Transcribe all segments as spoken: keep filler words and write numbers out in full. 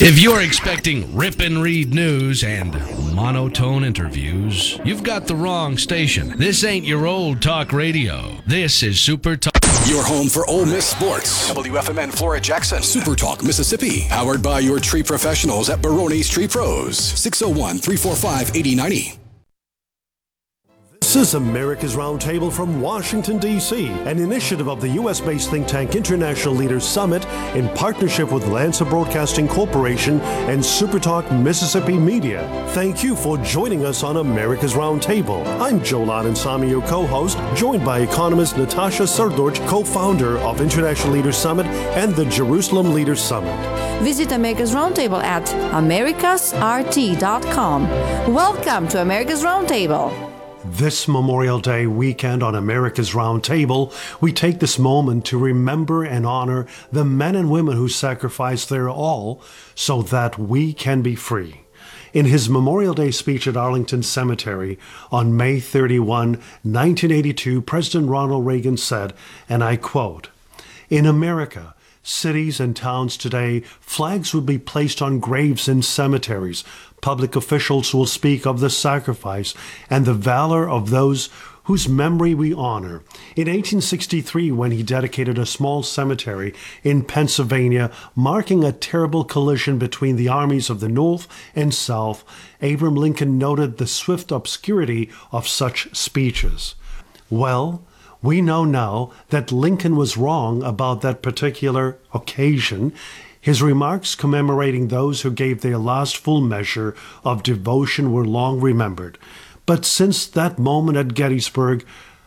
If you're expecting rip and read news and monotone interviews, you've got the wrong station. This ain't your old talk radio. This is Super Talk. Your home for Ole Miss sports. W F M N Flora Jackson. Super Talk Mississippi. Powered by your tree professionals at Barone's Tree Pros. six oh one, three four five, eight oh nine oh. This is America's Roundtable from Washington, D C, an initiative of the U S-based think tank International Leaders Summit in partnership with Lancer Broadcasting Corporation and SuperTalk Mississippi Media. Thank you for joining us on America's Roundtable. I'm Joe Lansami, your co-host, joined by economist Natasha Srdoc, co-founder of International Leaders Summit and the Jerusalem Leaders Summit. Visit America's Roundtable at americas r t dot com. Welcome to America's Roundtable. This Memorial Day weekend on America's Roundtable, we take this moment to remember and honor the men and women who sacrificed their all so that we can be free. In his Memorial Day speech at Arlington Cemetery on May thirty-first, nineteen eighty-two, President Ronald Reagan said, and I quote, "In America, cities and towns today, flags will be placed on graves in cemeteries. Public officials will speak of the sacrifice and the valor of those whose memory we honor." In eighteen sixty-three, when he dedicated a small cemetery in Pennsylvania, marking a terrible collision between the armies of the North and South, Abraham Lincoln noted the swift obscurity of such speeches. Well, we know now that Lincoln was wrong about that particular occasion. His remarks commemorating those who gave their last full measure of devotion were long remembered. But since that moment at Gettysburg,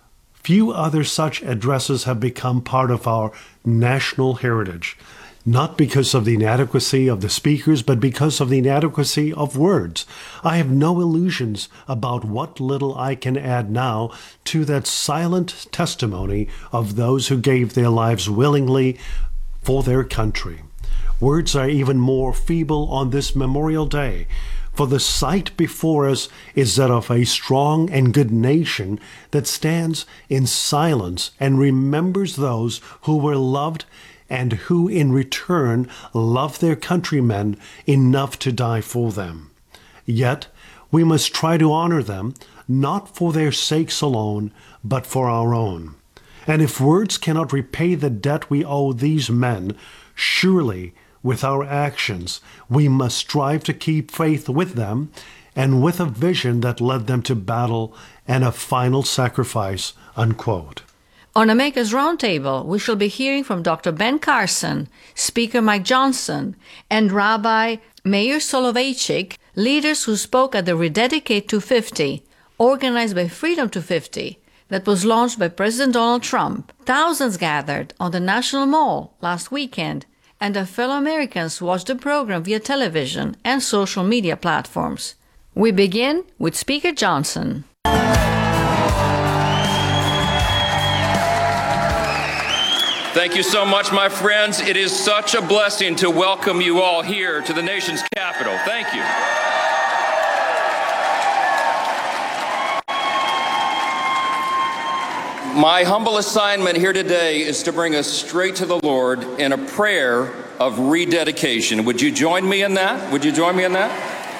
few other such addresses have become part of our national heritage. Not because of the inadequacy of the speakers, but because of the inadequacy of words. I have no illusions about what little I can add now to that silent testimony of those who gave their lives willingly for their country. Words are even more feeble on this Memorial Day, for the sight before us is that of a strong and good nation that stands in silence and remembers those who were loved and who in return loved their countrymen enough to die for them. Yet we must try to honor them, not for their sakes alone, but for our own. And if words cannot repay the debt we owe these men, surely with our actions, we must strive to keep faith with them and with a vision that led them to battle and a final sacrifice, unquote. On America's Roundtable, we shall be hearing from Doctor Ben Carson, Speaker Mike Johnson, and Rabbi Meir Soloveitchik, leaders who spoke at the Rededicate two fifty, organized by Freedom two fifty, that was launched by President Donald Trump. Thousands gathered on the National Mall last weekend, and our fellow Americans watched the program via television and social media platforms. We begin with Speaker Johnson. Thank you so much, my friends. It is such a blessing to welcome you all here to the nation's capital. Thank you. My humble assignment here today is to bring us straight to the Lord in a prayer of rededication. Would you join me in that? Would you join me in that?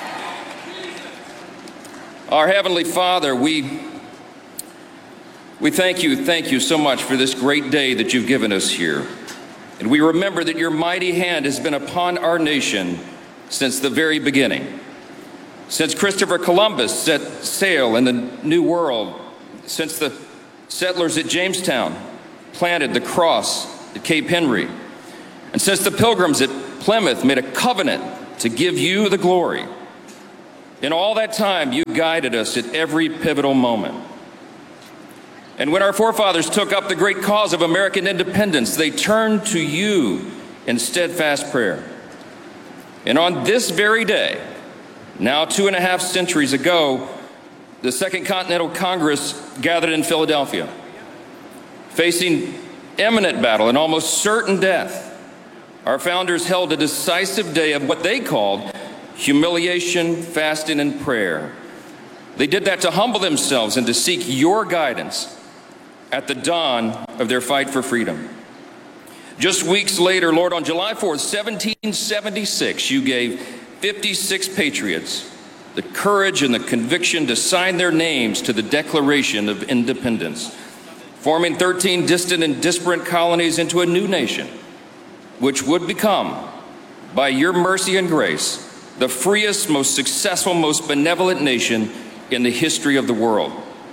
Our Heavenly Father, we, we thank you, thank you so much for this great day that you've given us here. And we remember that your mighty hand has been upon our nation since the very beginning. Since Christopher Columbus set sail in the New World, since the settlers at Jamestown planted the cross at Cape Henry, and since the pilgrims at Plymouth made a covenant to give you the glory, in all that time you guided us at every pivotal moment. And when our forefathers took up the great cause of American independence, they turned to you in steadfast prayer. And on this very day, now two and a half centuries ago, the Second Continental Congress gathered in Philadelphia, facing imminent battle and almost certain death. Our founders held a decisive day of what they called humiliation, fasting, and prayer. They did that to humble themselves and to seek your guidance at the dawn of their fight for freedom. Just weeks later, Lord, on July fourth, seventeen seventy-six, you gave fifty-six patriots the courage and the conviction to sign their names to the Declaration of Independence, forming thirteen distant and disparate colonies into a new nation, which would become, by your mercy and grace, the freest, most successful, most benevolent nation in the history of the world.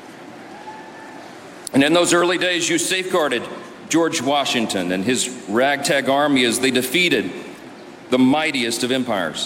And in those early days, you safeguarded George Washington and his ragtag army as they defeated the mightiest of empires.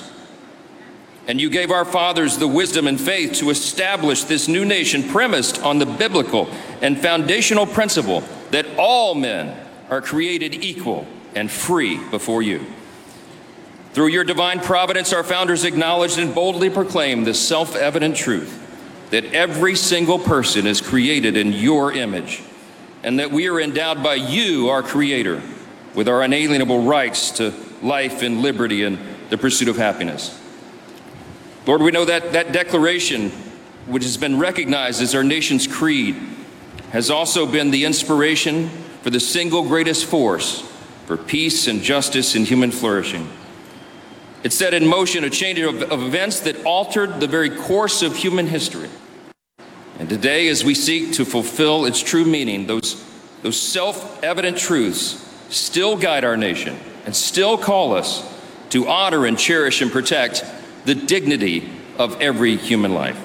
And you gave our fathers the wisdom and faith to establish this new nation premised on the biblical and foundational principle that all men are created equal and free before you. Through your divine providence, our founders acknowledged and boldly proclaimed the self-evident truth that every single person is created in your image, and that we are endowed by you, our Creator, with our inalienable rights to life and liberty and the pursuit of happiness. Lord, we know that that declaration, which has been recognized as our nation's creed, has also been the inspiration for the single greatest force for peace and justice and human flourishing. It set in motion a chain of, of events that altered the very course of human history. And today, as we seek to fulfill its true meaning, those, those self-evident truths still guide our nation and still call us to honor and cherish and protect the dignity of every human life.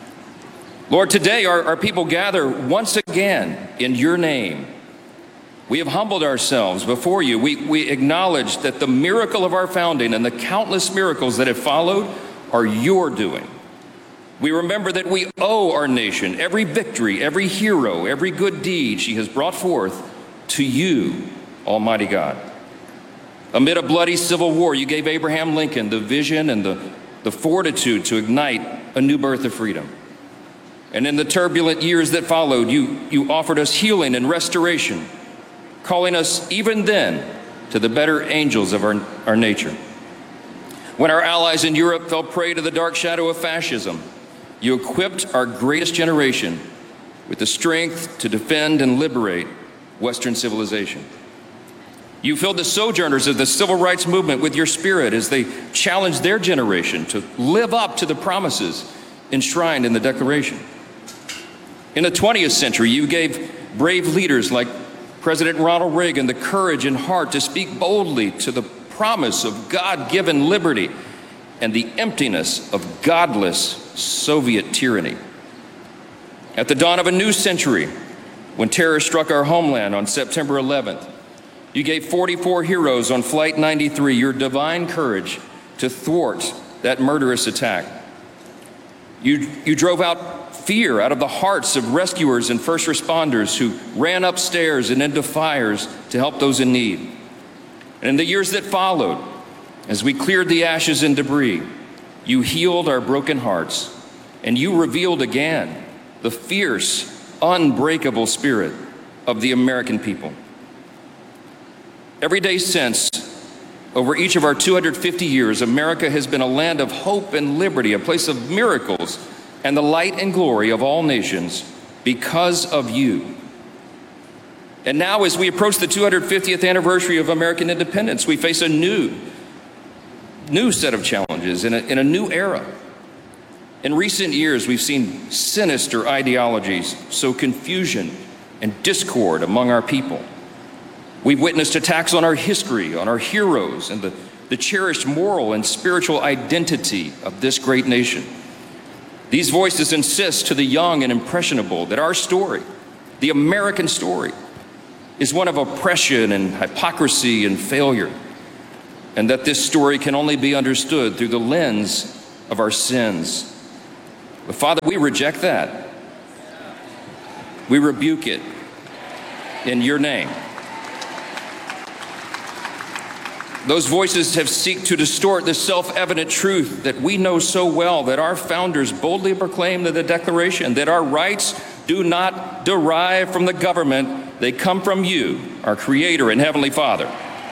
Lord, today our, our people gather once again in your name. We have humbled ourselves before you. We, we acknowledge that the miracle of our founding and the countless miracles that have followed are your doing. We remember that we owe our nation every victory, every hero, every good deed she has brought forth to you, Almighty God. Amid a bloody civil war, you gave Abraham Lincoln the vision and the, the fortitude to ignite a new birth of freedom. And in the turbulent years that followed, you, you offered us healing and restoration, calling us even then to the better angels of our, our nature. When our allies in Europe fell prey to the dark shadow of fascism, you equipped our greatest generation with the strength to defend and liberate Western civilization. You filled the sojourners of the civil rights movement with your spirit as they challenged their generation to live up to the promises enshrined in the Declaration. In the twentieth century, you gave brave leaders like President Ronald Reagan the courage and heart to speak boldly to the promise of God-given liberty and the emptiness of godless Soviet tyranny. At the dawn of a new century, when terror struck our homeland on September eleventh, you gave forty-four heroes on Flight ninety-three your divine courage to thwart that murderous attack. You, you drove out fear out of the hearts of rescuers and first responders who ran upstairs and into fires to help those in need. And in the years that followed, as we cleared the ashes and debris, you healed our broken hearts, and you revealed again the fierce, unbreakable spirit of the American people. Every day since, over each of our two hundred fifty years, America has been a land of hope and liberty, a place of miracles and the light and glory of all nations because of you. And now, as we approach the two hundred fiftieth anniversary of American independence, we face a new, new set of challenges in a, in a new era. In recent years, we've seen sinister ideologies sow confusion and discord among our people. We've witnessed attacks on our history, on our heroes, and the, the cherished moral and spiritual identity of this great nation. These voices insist to the young and impressionable that our story, the American story, is one of oppression and hypocrisy and failure, and that this story can only be understood through the lens of our sins. But Father, we reject that. We rebuke it in your name. Those voices have sought to distort the self-evident truth that we know so well, that our founders boldly proclaimed in the Declaration, that our rights do not derive from the government, they come from you, our Creator and Heavenly Father.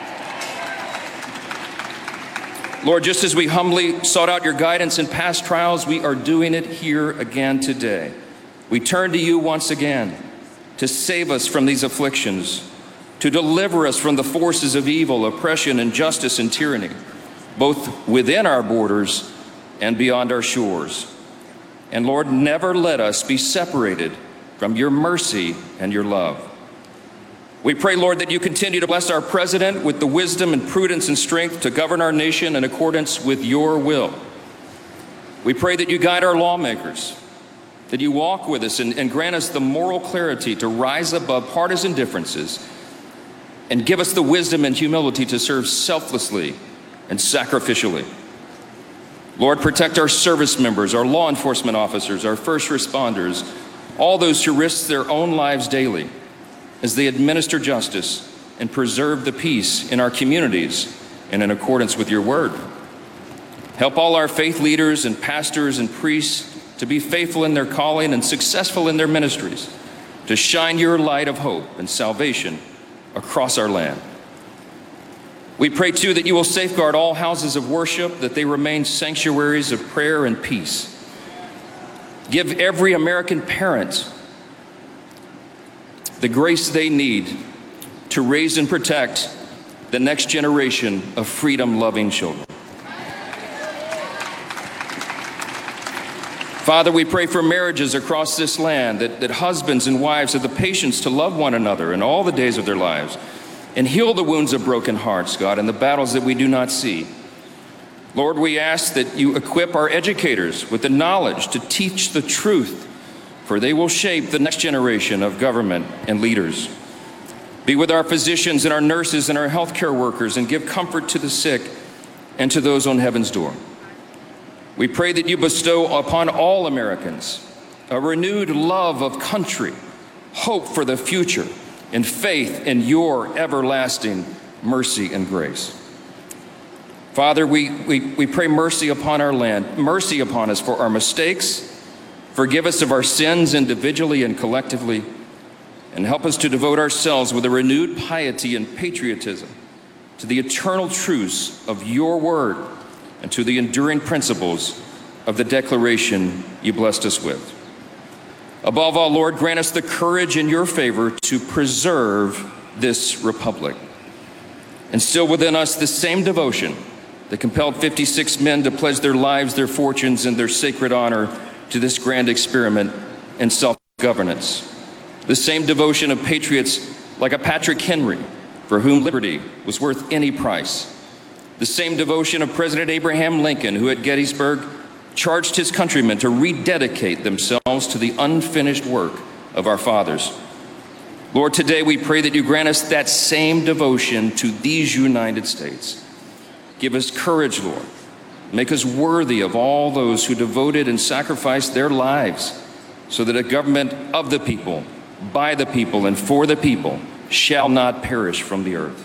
Lord, just as we humbly sought out your guidance in past trials, we are doing it here again today. We turn to you once again to save us from these afflictions, to deliver us from the forces of evil, oppression, injustice, and tyranny, both within our borders and beyond our shores. And Lord, never let us be separated from your mercy and your love. We pray, Lord, that you continue to bless our president with the wisdom and prudence and strength to govern our nation in accordance with your will. We pray that you guide our lawmakers, that you walk with us and, and grant us the moral clarity to rise above partisan differences and give us the wisdom and humility to serve selflessly and sacrificially. Lord, protect our service members, our law enforcement officers, our first responders, all those who risk their own lives daily as they administer justice and preserve the peace in our communities and in accordance with your word. Help all our faith leaders and pastors and priests to be faithful in their calling and successful in their ministries, to shine your light of hope and salvation across our land. We pray, too, that you will safeguard all houses of worship, that they remain sanctuaries of prayer and peace. Give every American parent the grace they need to raise and protect the next generation of freedom-loving children. Father, we pray for marriages across this land, that, that husbands and wives have the patience to love one another in all the days of their lives and heal the wounds of broken hearts, God, and the battles that we do not see. Lord, we ask that you equip our educators with the knowledge to teach the truth, for they will shape the next generation of government and leaders. Be with our physicians and our nurses and our healthcare workers and give comfort to the sick and to those on heaven's door. We pray that you bestow upon all Americans a renewed love of country, hope for the future, and faith in your everlasting mercy and grace. Father, we, we, we pray mercy upon our land, mercy upon us for our mistakes. Forgive us of our sins individually and collectively, and help us to devote ourselves with a renewed piety and patriotism to the eternal truths of your word and to the enduring principles of the declaration you blessed us with. Above all, Lord, grant us the courage in your favor to preserve this republic. Instill within us the same devotion that compelled fifty-six men to pledge their lives, their fortunes, and their sacred honor to this grand experiment in self-governance. The same devotion of patriots like a Patrick Henry, for whom liberty was worth any price. The same devotion of President Abraham Lincoln, who at Gettysburg charged his countrymen to rededicate themselves to the unfinished work of our fathers. Lord, today we pray that you grant us that same devotion to these United States. Give us courage, Lord. Make us worthy of all those who devoted and sacrificed their lives so that a government of the people, by the people, and for the people shall not perish from the earth.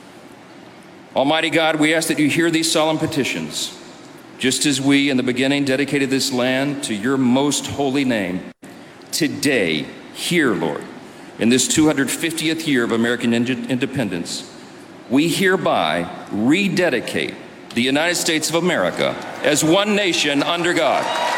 Almighty God, we ask that you hear these solemn petitions, just as we in the beginning dedicated this land to your most holy name. Today, hear, Lord, in this two hundred fiftieth year of American independence, we hereby rededicate the United States of America as one nation under God.